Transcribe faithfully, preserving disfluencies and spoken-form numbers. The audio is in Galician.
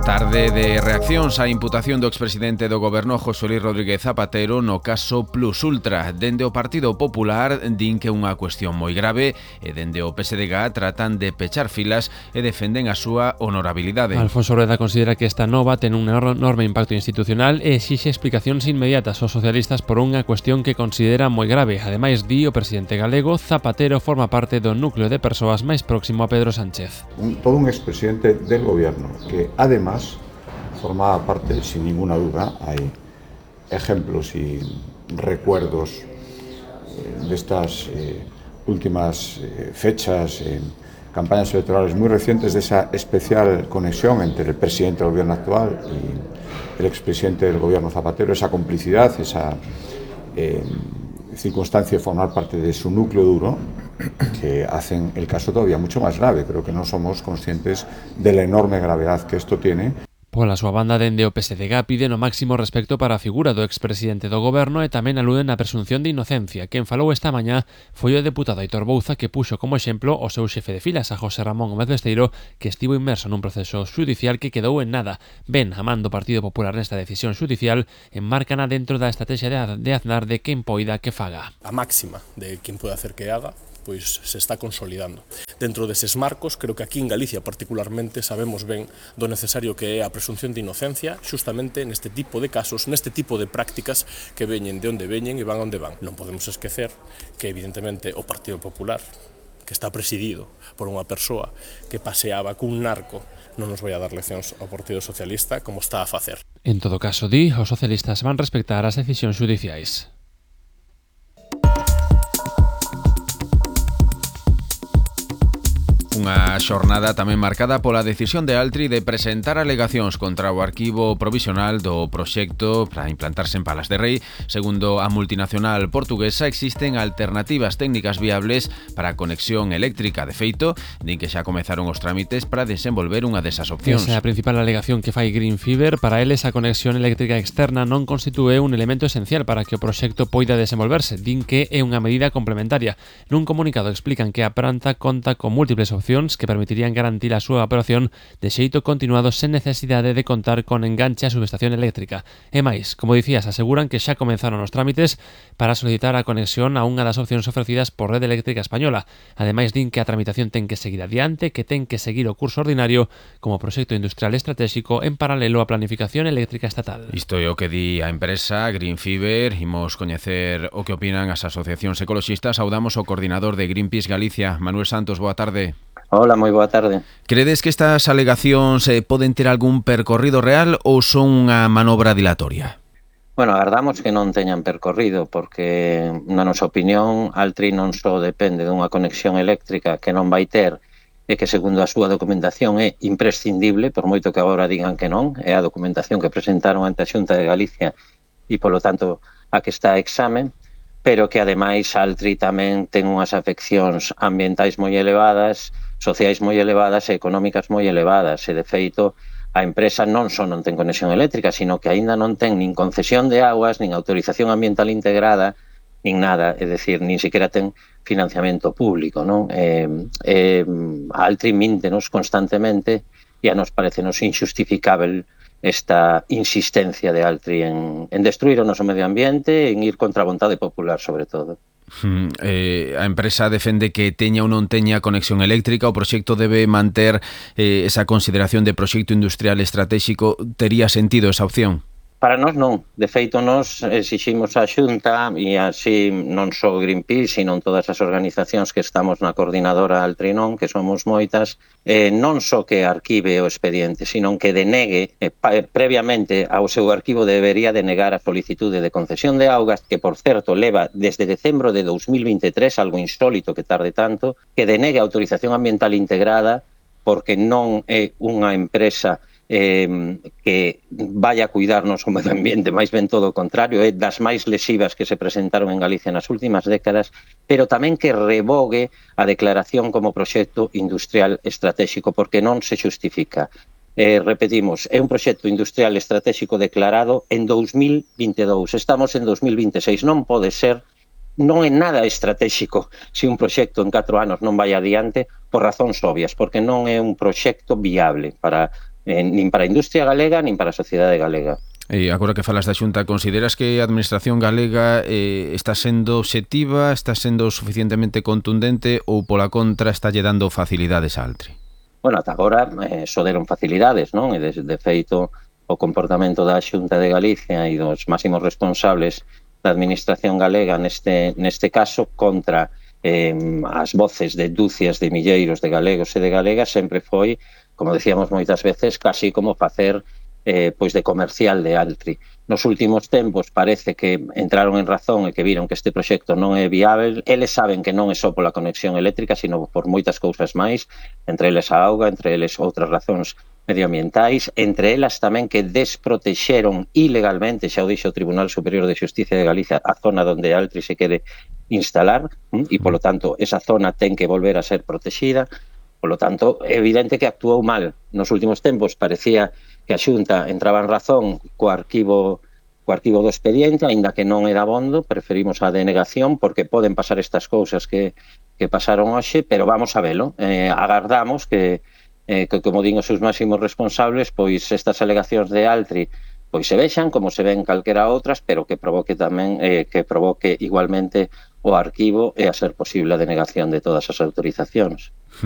Tarde de reaccións á imputación do expresidente do Goberno José Luís Rodríguez Zapatero no caso Plus Ultra. Dende o Partido Popular din que é unha cuestión moi grave e dende o P S D G tratan de pechar filas e defenden a súa honorabilidade. Alfonso Rueda considera que esta nova ten un enorme impacto institucional e exixe explicacións inmediatas aos socialistas por unha cuestión que considera moi grave. Ademais, di o presidente galego, Zapatero forma parte do núcleo de persoas máis próximo a Pedro Sánchez. Un, todo un expresidente del gobierno que además formaba parte, sin ninguna duda, hay ejemplos y recuerdos eh, de estas eh, últimas eh, fechas en campañas electorales muy recientes de esa especial conexión entre el presidente del gobierno actual y el expresidente del gobierno Zapatero, esa complicidad, esa eh, circunstancia de formar parte de su núcleo duro, que hacen el caso todavía mucho más grave. Creo que no somos conscientes de la enorme gravedad que esto tiene. Pola súa banda, dende o P S D G piden o máximo respecto para a figura do expresidente do Goberno e tamén aluden á presunción de inocencia. Quen falou esta mañá foi o deputado Aitor Bouza, que puxo como exemplo o seu xefe de filas, a José Ramón Gómez Besteiro, que estivo inmerso nun proceso xudicial que quedou en nada. Ben, a man do Partido Popular nesta decisión xudicial, enmárcana dentro da estrategia de Aznar de quen poida que faga. A máxima de quen pode hacer que haga pois se está consolidando. Dentro deses marcos, creo que aquí en Galicia particularmente sabemos ben do necesario que é a presunción de inocencia justamente neste tipo de casos, neste tipo de prácticas que veñen de onde veñen e van onde van. Non podemos esquecer que evidentemente o Partido Popular, que está presidido por unha persoa que paseaba cun narco, non nos vai a dar leccións ao Partido Socialista como está a facer. En todo caso, di, os socialistas van respectar as decisións judiciais. Unha xornada tamén marcada pola decisión de Altri de presentar alegacións contra o arquivo provisional do proxecto para implantarse en Palas de Rei. Segundo a multinacional portuguesa, existen alternativas técnicas viables para a conexión eléctrica. De feito, din que xa comezaron os trámites para desenvolver unha desas opcións. Esa é a principal alegación que fai Green Fiber. Para eles, a conexión eléctrica externa non constitúe un elemento esencial para que o proxecto poida desenvolverse. Din que é unha medida complementaria. Nun comunicado explican que a planta conta con múltiples opcións que permitirían garantir a súa operación de xeito continuado sen necesidade de contar con enganche á subestación eléctrica. E máis, como dicías, aseguran que xa comenzaron os trámites para solicitar a conexión a unha das opcións ofrecidas por Rede Eléctrica Española. Ademais, din que a tramitación ten que seguir adiante, que ten que seguir o curso ordinario como proxecto industrial estratégico en paralelo á planificación eléctrica estatal. Isto é o que di a empresa Green Fiber. Imos coñecer o que opinan as asociacións ecoloxistas. Saudamos o coordinador de Greenpeace Galicia, Manuel Santos. Boa tarde. Hola, moi boa tarde. Credes que estas alegacións eh, poden ter algún percorrido real ou son unha manobra dilatoria? Bueno, agardamos que non teñan percorrido, porque, na nosa opinión, Altri non só depende dunha conexión eléctrica que non vai ter e que, segundo a súa documentación, é imprescindible, por moito que agora digan que non, é a documentación que presentaron ante a Xunta de Galicia e, polo tanto, a que está a examen, pero que, ademais, Altri tamén ten unhas afeccións ambientais moi elevadas, sociais moi elevadas e económicas moi elevadas, e de feito a empresa non só non ten conexión eléctrica, sino que aínda non ten nin concesión de aguas, nin autorización ambiental integrada, nin nada, é dicir, nin siquiera ten financiamento público, non? Eh, eh, a Altri míntenos constantemente e a nos parecenos injustificável esta insistencia de Altri en, en destruir o noso medio ambiente, en ir contra a vontade popular, sobre todo. Hmm, eh, a empresa defende que teña ou non teña conexión eléctrica. O proxecto debe manter eh, esa consideración de proxecto industrial estratégico. Tería sentido esa opción? Para nós non. De feito, nós exiximos a Xunta e así non só Greenpeace, sino todas as organizacións que estamos na coordinadora Altrinón, que somos moitas, eh, non só que arquive o expediente, sino que denegue, eh, previamente ao seu arquivo debería denegar a solicitude de concesión de augas, que por certo leva desde decembro de dos mil veintitrés, algo insólito que tarde tanto, que denegue a autorización ambiental integrada porque non é unha empresa Eh, que vaya a cuidarnos o medio ambiente, máis ben todo o contrario, é das máis lesivas que se presentaron en Galicia nas últimas décadas, pero tamén que revogue a declaración como proxecto industrial estratégico, porque non se xustifica. Eh, repetimos, é un proxecto industrial estratégico declarado en dos mil veintidós, estamos en dos mil veintiséis, non pode ser, non é nada estratégico se un proxecto en catro anos non vai adiante por razóns obvias, porque non é un proxecto viable para eh, nin para a industria galega, nin para a sociedade galega. E agora que falas da Xunta, consideras que a Administración galega eh, está sendo obxectiva, está sendo suficientemente contundente ou pola contra está lle dando facilidades a Altri? Bueno, ata agora eh, só deron facilidades, non? E de, de feito o comportamento da Xunta de Galicia e dos máximos responsables da Administración galega neste, neste caso contra eh, as voces de dúcias de milleiros de galegos e de galegas sempre foi, como decíamos moitas veces, casi como facer Eh, pois de comercial de Altri. Nos últimos tempos parece que entraron en razón e que viron que este proxecto non é viável. Eles saben que non é só pola conexión eléctrica, sino por moitas cousas máis, entre eles a auga, entre eles outras razóns medioambientais, entre elas tamén que desprotexeron ilegalmente, xa o dixo o Tribunal Superior de Xusticia de Galicia, a zona onde Altri se quere instalar, e polo tanto esa zona ten que volver a ser protexida. Polo tanto, é evidente que actuou mal. Nos últimos tempos parecía que a Xunta entraba en razón co arquivo co arquivo do expediente, aínda que non era abondo, preferimos a denegación porque poden pasar estas cousas que, que pasaron hoxe, pero vamos a velo. Eh, agardamos que, eh, que, como din os seus máximos responsables, pois estas alegacións de Altri pois se vexan como se ven calquera outras, pero que provoque tamén eh, que provoque igualmente o arquivo e a ser posible a denegación de todas as autorizacións.